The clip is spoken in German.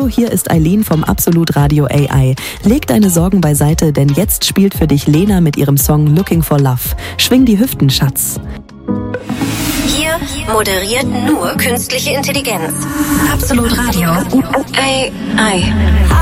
Hallo, hier ist Eileen vom Absolut Radio AI. Leg deine Sorgen beiseite, denn jetzt spielt für dich Lena mit ihrem Song Looking for Love. Schwing die Hüften, Schatz. Hier moderiert nur künstliche Intelligenz. Absolut Radio AI.